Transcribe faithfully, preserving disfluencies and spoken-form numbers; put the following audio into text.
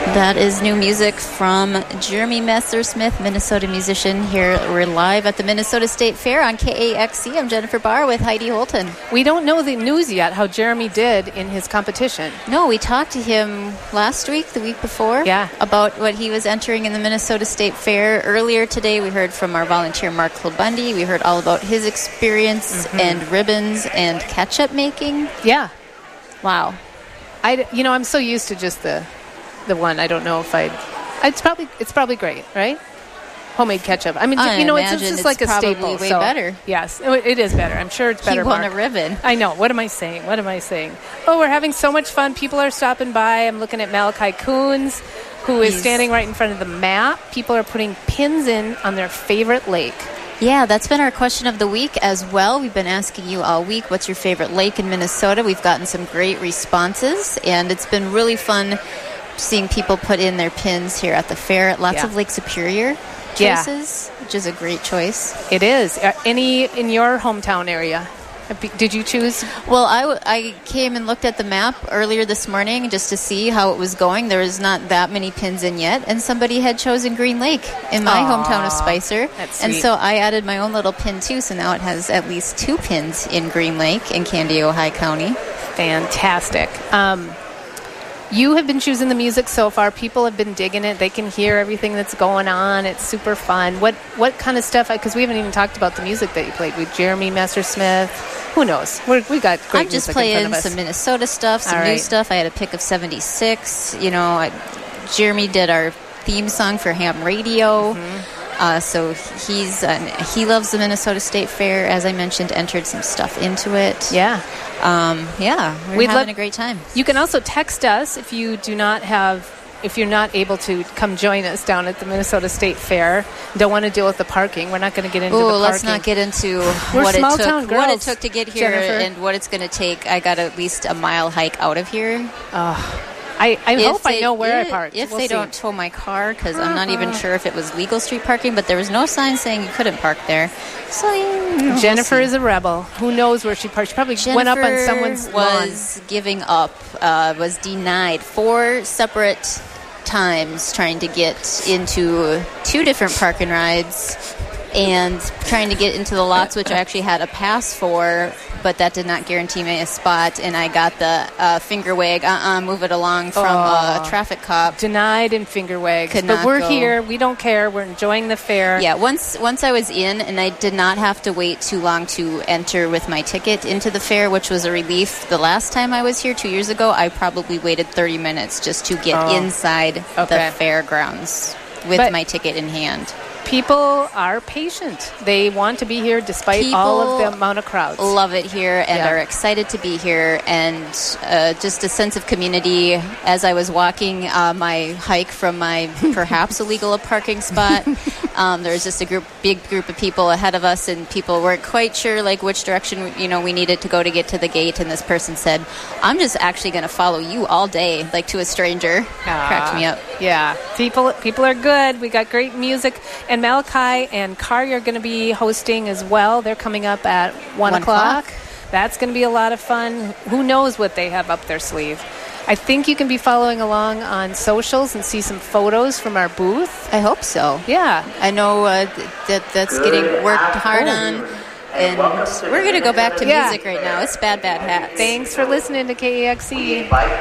That is new music from Jeremy Messersmith, Minnesota musician. Here we're live at the Minnesota State Fair on K A X C. I'm Jennifer Barr with Heidi Holton. We don't know the news yet, how Jeremy did in his competition. No, we talked to him last week, the week before, yeah, about what he was entering in the Minnesota State Fair. Earlier today, we heard from our volunteer, Mark Kilbundy. We heard all about his experience mm-hmm. and ribbons and ketchup making. Yeah. Wow. I, you know, I'm so used to just the... the one. I don't know if I'd... It's probably it's probably great, right? Homemade ketchup. I mean, I you know, it's, it's just like a staple. Way so, better. Yes, it is better. I'm sure it's better. He won Mark. a ribbon. I know. What am I saying? What am I saying? Oh, we're having so much fun. People are stopping by. I'm looking at Malachi Coons, who is He's... standing right in front of the map. People are putting pins in on their favorite lake. Yeah, that's been our question of the week as well. We've been asking you all week, what's your favorite lake in Minnesota? We've gotten some great responses, and it's been really fun seeing people put in their pins here at the fair. Lots yeah. of Lake Superior choices, yeah. which is a great choice. It is. Uh, any in your hometown area? Did you choose? Well, I, w- I came and looked at the map earlier this morning just to see how it was going. There was not that many pins in yet, and somebody had chosen Green Lake in my Aww, hometown of Spicer. That's and sweet. So I added my own little pin too, so now it has at least two pins in Green Lake in Candy, Ojai County. Fantastic. Um, You have been choosing the music so far. People have been digging it. They can hear everything that's going on. It's super fun. What what kind of stuff? Because we haven't even talked about the music that you played with Jeremy Messersmith. Who knows? We're, we got great I'm just music playing in front of us. some Minnesota stuff, some All new right. stuff. I had a pick of seventy-six. You know, I, Jeremy did our theme song for Ham Radio. Mm-hmm. Uh, so he's uh, he loves the Minnesota State Fair. As I mentioned, entered some stuff into it. Yeah. Um, yeah, we're We'd having love, a great time. You can also text us if you do not have, if you're not able to come join us down at the Minnesota State Fair. Don't want to deal with the parking. We're not going to get into Ooh, the parking. let's not get into We're what it small took, town girls, what it took to get here Jennifer. and what it's going to take. I got at least a mile hike out of here. Oh. I, I hope they, I know where if, I parked. If we'll they see. don't tow my car, because I'm not Uh-uh. even sure if it was legal street parking, but there was no sign saying you couldn't park there. So you know, Jennifer we'll is a rebel. Who knows where she parked? She probably Jennifer went up on someone's was lawn. giving up, uh, was denied four separate times trying to get into two different park and rides and trying to get into the lots, which I actually had a pass for, but that did not guarantee me a spot, and I got the uh, finger wag, uh-uh, move it along from uh, a traffic cop. Denied and finger wags. Could but not we're go. here. We don't care. We're enjoying the fair. Yeah, once once I was in, and I did not have to wait too long to enter with my ticket into the fair, which was a relief. The last time I was here two years ago, I probably waited thirty minutes just to get Oh. inside Okay. the fairgrounds with But- my ticket in hand. People are patient. They want to be here despite People all of the amount of crowds. Love it here and Yeah. are excited to be here, and uh, just a sense of community. As I was walking uh, my hike from my perhaps illegal parking spot, um, there was just a group, big group of people ahead of us, and people weren't quite sure like which direction you know we needed to go to get to the gate. And this person said, "I'm just actually going to follow you all day," like to a stranger. Cracked me up. Yeah, people people are good. We got great music. And Malachi and Kari are going to be hosting as well. They're coming up at one, One o'clock. o'clock. That's going to be a lot of fun. Who knows what they have up their sleeve. I think you can be following along on socials and see some photos from our booth. I hope so. Yeah. I know uh, th- that that's getting worked hard on. And we're going to go back to Yeah. music right now. It's Bad Bad Hats. Thanks for listening to K E X C.